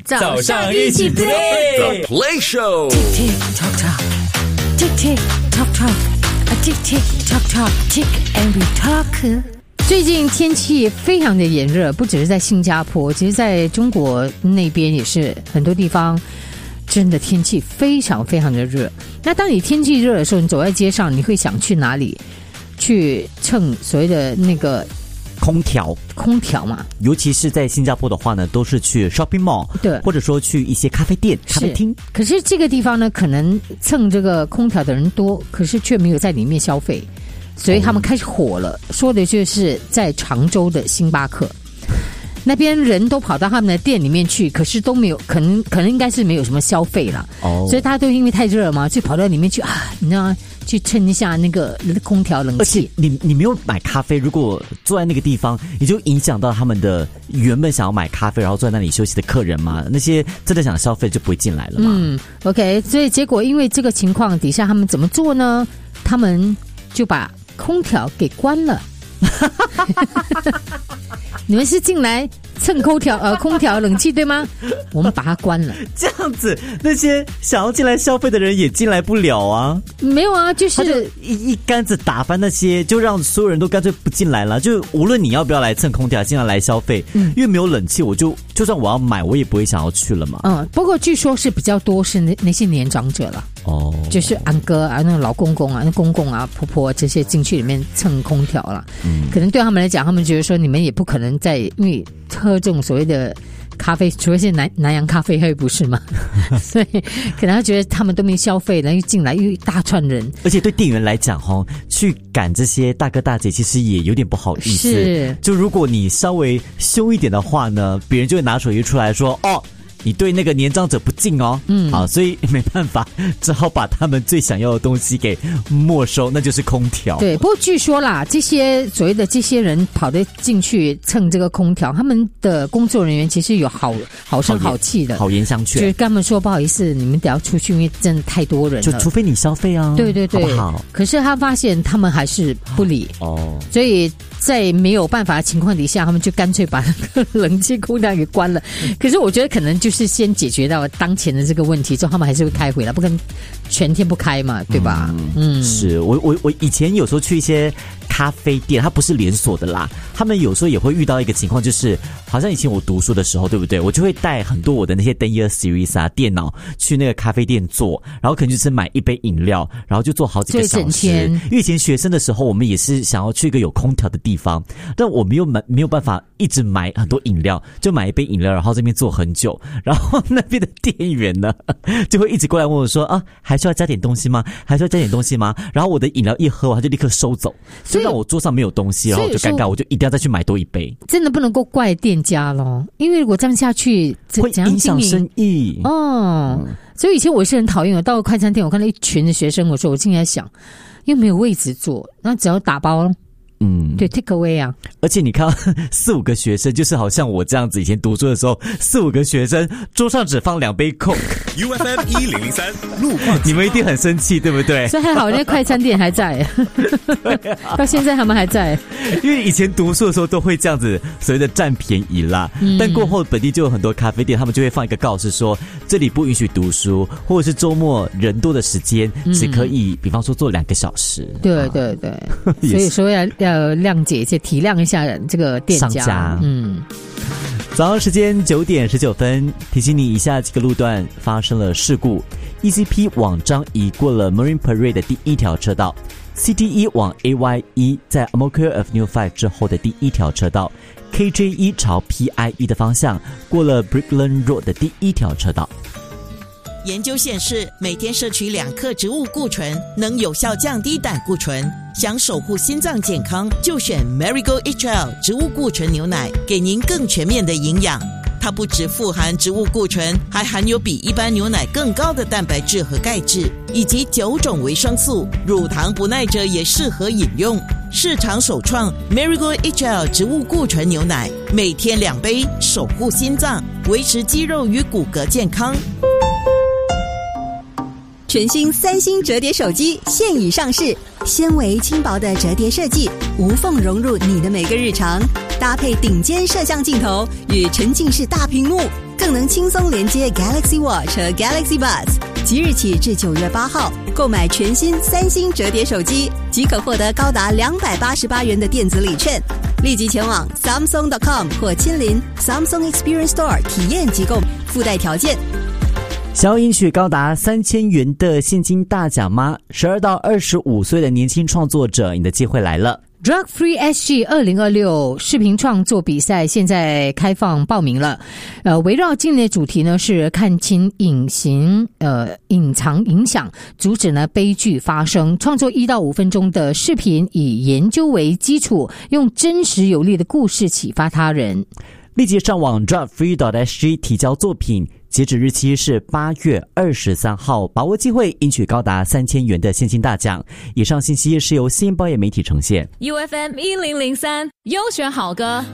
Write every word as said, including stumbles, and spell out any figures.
早上一起 play The Play Show Tick tick tock tock Tick tick tock tock Tick tick tock tock Tick and we talk。 最近天气非常的炎热，不只是在新加坡，其实在中国那边也是很多地方真的天气非常非常的热。那当你天气热的时候，你走在街上，你会想去哪里去蹭所谓的那个空调空调嘛？ 尤其是在新加坡的话呢，都是去 shopping mall， 对， 或者说去一些咖啡店、咖啡厅。 可是这个地方呢，可能蹭这个空调的人多，可是却没有在里面消费，所以他们开始火了。哦、说的就是在常州的星巴克。那边人都跑到他们的店里面去，可是都没有，可能可能应该是没有什么消费了，哦，所以大家都因为太热嘛，就跑到里面去啊，你知道吗？去蹭一下那个空调冷气。 而且你你没有买咖啡，如果坐在那个地方，你就影响到他们的原本想要买咖啡然后坐在那里休息的客人嘛，那些真的想消费就不会进来了嘛。 嗯 ，OK， 所以结果因为这个情况底下，他们怎么做呢？他们就把空调给关了。你们是进来蹭空调呃空调冷气对吗？我们把它关了。 这样子，那些想要进来消费的人也进来不了啊。 没有啊，就是他就一一竿子打翻那些，就让所有人都干脆不进来了。就无论你要不要来蹭空调，进来来消费，嗯，因为没有冷气，我就就算我要买，我也不会想要去了嘛。 嗯，不过据说是比较多是那那些年长者了。 哦，就是安哥啊，那个老公公啊，那公公啊、婆婆这些进去里面蹭空调了。嗯，可能对他们来讲，他们觉得说你们也不可能在因为喝这种所谓的咖啡，除非是南南洋咖啡黑不是吗？所以可能他觉得他们都没消费，然后进来又一大串人， 而且对店员来讲哈，去赶这些大哥大姐其实也有点不好意思。 是， 就如果你稍微凶一点的话呢，别人就会拿手机出来说哦。你对那个年长者不敬哦，嗯，啊，所以没办法，只好把他们最想要的东西给没收，那就是空调。 对，不过据说啦，这些所谓的这些人跑得进去蹭这个空调，他们的工作人员其实有好好声好气的， 好言相劝， 就是跟他们说不好意思，你们得要出去，因为真的太多人了， 就除非你消费啊， 对对对， 好不好？ 可是他发现他们还是不理哦，所以在没有办法的情况底下，他们就干脆把那个冷气空调给关了。可是我觉得可能就是先解决到当前的这个问题之后，他们还是会开回来，不可能全天不开嘛，对吧？ 嗯，嗯是我我我以前有时候去一些咖啡店，它不是连锁的啦，他们有时候也会遇到一个情况，就是好像以前我读书的时候，对不对？我就会带很多我的那些 Daniel Series 啊电脑去那个咖啡店坐，然后可能就是买一杯饮料，然后就坐好几个小时。因为以前学生的时候，我们也是想要去一个有空调的地方，但我没有买没有办法一直买很多饮料，就买一杯饮料，然后这边坐很久，然后那边的店员呢就会一直过来问我说啊，还需要加点东西吗？还需要加点东西吗？然后我的饮料一喝完，他就立刻收走，所以让我桌上没有东西，然后我就尴尬，我就一定要再去买多一杯。 真的不能够怪店家咯，因为如果这样下去会影响生意哦。嗯，所以以前我是很讨厌，我到快餐店我看到一群的学生，我说我进来想，因为没有位置坐，那只要打包咯。嗯，对 ，take away 啊！ 而且你看四五个学生，就是好像我这样子，以前读书的时候，四五个学生桌上只放两杯 Coke。U F M 一零零三路况，你们一定很生气，对不对？ 所以还好，那快餐店还在，啊、到现在他们还在。 因为以前读书的时候都会这样子，所谓的占便宜啦。嗯、但过后本地就有很多咖啡店，他们就会放一个告示说，这里不允许读书，或者是周末人多的时间只可以，嗯、比方说坐两个小时。 对对对，啊、所以说要要。要谅解一些，体谅一下这个店家。 商家， 嗯。 早上时间九点十九分，提醒你以下几个路段发生了事故 ：E C P 往张移过了 Marine Parade 的第一条车道 ；C T E 往 A Y E 在 Ang Mo Kio Avenue 五之后的第一条车道 ；K J E 朝 P I E 的方向过了 Brickland Road 的第一条车道。 研究显示，每天摄取两克植物固醇能有效降低胆固醇。想守护心脏健康，就选 Marigold H L 植物固醇牛奶，给您更全面的营养。它不只富含植物固醇，还含有比一般牛奶更高的蛋白质和钙质，以及九种维生素。乳糖不耐者也适合饮用。市场首创 Marigold H L 植物固醇牛奶，每天两杯，守护心脏，维持肌肉与骨骼健康。 全新三星折叠手机现已上市，纤维轻薄的折叠设计，无缝融入你的每个日常，搭配顶尖摄像镜头与沉浸式大屏幕， 更能轻松连接 Galaxy Watch 和 Galaxy Buds。即日起至九月八号，购买全新三星折叠手机，即可获得高达两百八十八元的电子礼券。立即前往 Samsung dot com 或亲临 Samsung Experience Store 体验及购买，附带条件。 想要赢取高达三千元的现金大奖吗？十二到二十五岁的年轻创作者，你的机会来了。 Drug Free S G 二零二六视频创作比赛现在开放报名了。呃，围绕今年的主题呢是看清隐形呃隐藏影响，阻止呢悲剧发生。创作一到五分钟的视频，以研究为基础，用真实有力的故事启发他人。 立即上网 drug free dot s g 提交作品，截止日期是八月二十三号，把握机会赢取高达三千元的现金大奖。以上信息是由新报业媒体呈现。 U F M 一零零三优选好歌。